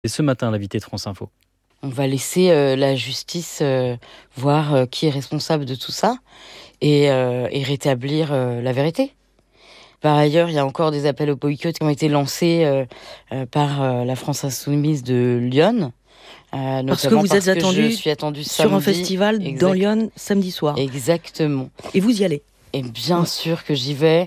Et ce matin, l'invité de France Info. On va laisser la justice voir qui est responsable de tout ça et rétablir la vérité. Par ailleurs, il y a encore des appels au boycott qui ont été lancés par la France Insoumise de Lyon. Parce que vous êtes attendu sur un festival dans Lyon samedi soir. Exactement. Et vous y allez? Et bien sûr que j'y vais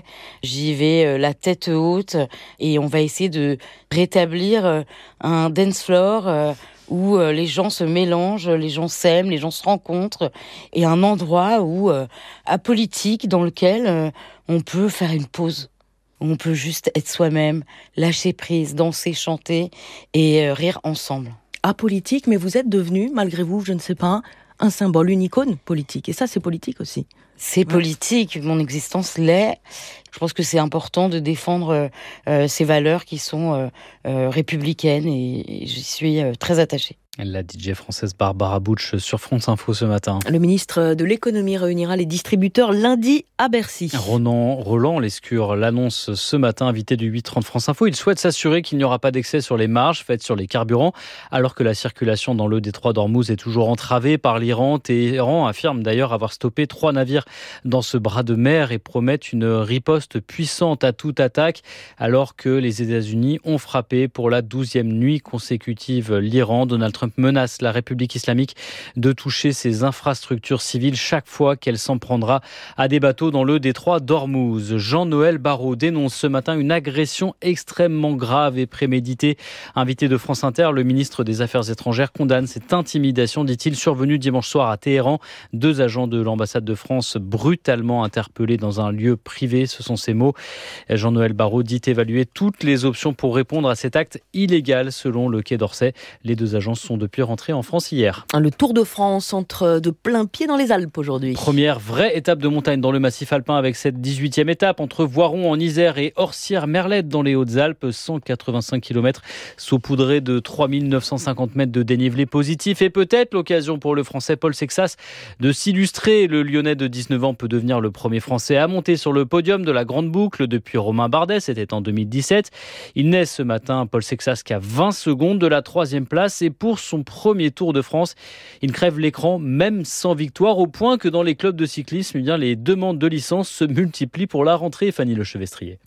la tête haute et on va essayer de rétablir un dance floor où les gens se mélangent, les gens s'aiment, les gens se rencontrent et un endroit où apolitique dans lequel on peut faire une pause. On peut juste être soi-même, lâcher prise, danser, chanter et rire ensemble. Apolitique, mais vous êtes devenu, malgré vous, je ne sais pas, un symbole, une icône politique. Et ça, c'est politique aussi. C'est politique, mon existence l'est. Je pense que c'est important de défendre ces valeurs qui sont républicaines et j'y suis très attachée. La DJ française Barbara Butch sur France Info ce matin. Le ministre de l'économie réunira les distributeurs lundi à Bercy. Roland Lescure l'annonce ce matin, invité du 8h30 France Info. Il souhaite s'assurer qu'il n'y aura pas d'excès sur les marges faites sur les carburants, alors que la circulation dans le détroit d'Ormuz est toujours entravée par l'Iran. Téhéran affirme d'ailleurs avoir stoppé 3 navires dans ce bras de mer et promet une riposte puissante à toute attaque, alors que les États-Unis ont frappé pour la 12e nuit consécutive l'Iran. Donald Trump menace la République islamique de toucher ses infrastructures civiles chaque fois qu'elle s'en prendra à des bateaux dans le détroit d'Ormuz. Jean-Noël Barrot dénonce ce matin une agression extrêmement grave et préméditée. Invité de France Inter, le ministre des Affaires étrangères condamne cette intimidation, dit-il, survenue dimanche soir à Téhéran. 2 agents de l'ambassade de France brutalement interpellés dans un lieu privé, ce sont ses mots. Jean-Noël Barrot dit évaluer toutes les options pour répondre à cet acte illégal selon le Quai d'Orsay. Les 2 agents sont depuis rentrés en France hier. Le Tour de France entre de plein pied dans les Alpes aujourd'hui. Première vraie étape de montagne dans le massif alpin avec cette 18e étape entre Voiron en Isère et Orsières-Merlette dans les Hautes-Alpes. 185 km saupoudrés de 3950 mètres de dénivelé positif et peut-être l'occasion pour le Français Paul Sexas de s'illustrer. Le Lyonnais de 19 ans peut devenir le premier Français à monter sur le podium de la Grande Boucle depuis Romain Bardet, c'était en 2017. Il naît ce matin, Paul Sexas, qu'à 20 secondes de la 3e place et pour son premier Tour de France, il crève l'écran même sans victoire, au point que dans les clubs de cyclisme, les demandes de licence se multiplient pour la rentrée. Fanny Lechevestrier.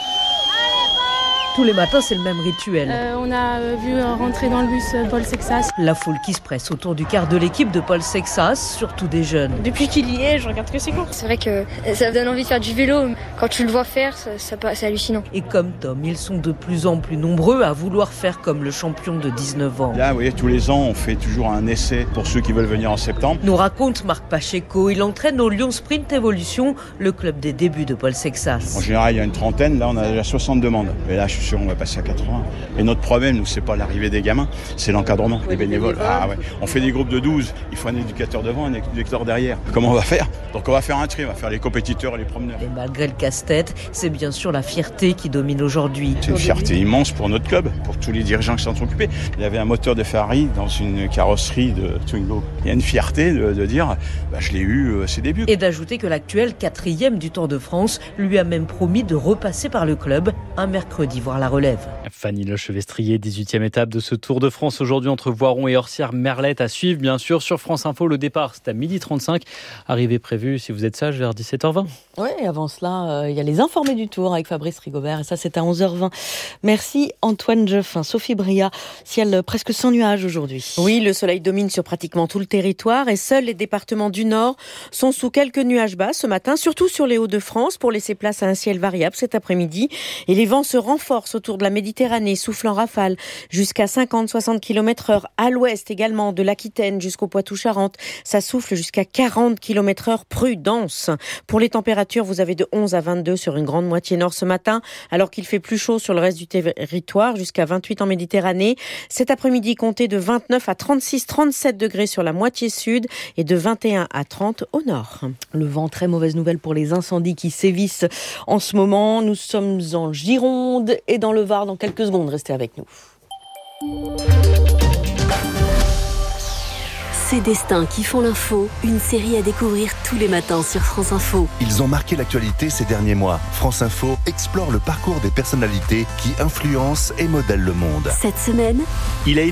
Tous les matins, c'est le même rituel. On a vu rentrer dans le bus Paul Sexas. La foule qui se presse autour du quart de l'équipe de Paul Sexas, surtout des jeunes. Depuis qu'il y est, je regarde que ses courses. C'est vrai que ça donne envie de faire du vélo. Quand tu le vois faire, c'est hallucinant. Et comme Tom, ils sont de plus en plus nombreux à vouloir faire comme le champion de 19 ans. Là, vous voyez, tous les ans, on fait toujours un essai pour ceux qui veulent venir en septembre. Nous raconte Marc Pacheco. Il entraîne au Lyon Sprint Evolution, le club des débuts de Paul Sexas. En général, il y a une trentaine. Là, on a déjà 60 demandes. Et là, je suis sûr, on va passer à 80. Et notre problème, nous, c'est pas l'arrivée des gamins, c'est l'encadrement, des bénévoles. Ah ouais. On fait des groupes de 12. Il faut un éducateur devant, un éducateur derrière. Comment on va faire? Donc on va faire un tri, on va faire les compétiteurs et les promeneurs. Et malgré le casse-tête, c'est bien sûr la fierté qui domine aujourd'hui. C'est une fierté immense pour notre club, pour tous les dirigeants qui s'en sont occupés. Il y avait un moteur de Ferrari dans une carrosserie de Twingo. Il y a une fierté de dire, je l'ai eu à ses débuts. Et d'ajouter que l'actuel 4e du Tour de France lui a même promis de repasser par le club un mercredi voir la relève. Fanny Lechevestrier, 18e étape de ce Tour de France aujourd'hui entre Voiron et Orsières-Merlette à suivre bien sûr sur France Info. Le départ c'est à 12h35, arrivée prévue si vous êtes sage vers 17h20. Oui, avant cela, il y a les informés du Tour avec Fabrice Rigobert et ça c'est à 11h20. Merci Antoine Jeffin. Sophie Bria, ciel presque sans nuages aujourd'hui. Oui, le soleil domine sur pratiquement tout le territoire et seuls les départements du Nord sont sous quelques nuages bas ce matin, surtout sur les Hauts-de-France pour laisser place à un ciel variable cet après-midi. Et les vents se renforcent autour de la Méditerranée, soufflant rafales jusqu'à 50-60 km/h. À l'ouest également, de l'Aquitaine jusqu'au Poitou-Charentes, ça souffle jusqu'à 40 km/h. Prudence. Pour les températures, vous avez de 11 à 22 sur une grande moitié nord ce matin, alors qu'il fait plus chaud sur le reste du territoire, jusqu'à 28 en Méditerranée. Cet après-midi, comptez de 29 à 36-37 degrés sur la moitié sud et de 21 à 30 au nord. Le vent, très mauvaise nouvelle pour les incendies qui sévissent en ce moment. Nous sommes en Gironde et dans le Var dans quelques secondes. Restez avec nous. Ces destins qui font l'info, une série à découvrir tous les matins sur France Info. Ils ont marqué l'actualité ces derniers mois. France Info explore le parcours des personnalités qui influencent et modèlent le monde. Cette semaine, il a été